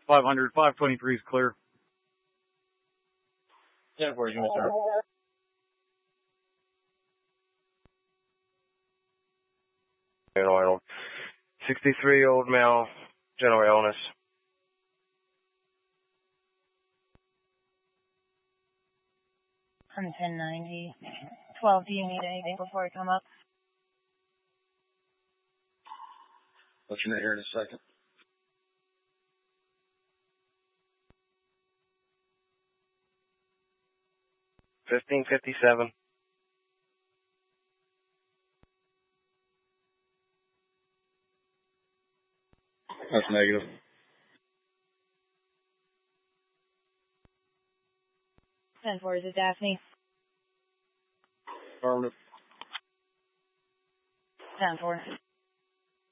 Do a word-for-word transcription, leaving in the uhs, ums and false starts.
five hundred, five twenty-three is clear. ten four, you mister. Oil. sixty-three old male, general illness. I'm ten ninety. twelve, do you need anything before I come up? Let you know here in a second. fifteen fifty-seven. That's negative. ten four, is it Daphne? Affirmative. ten four.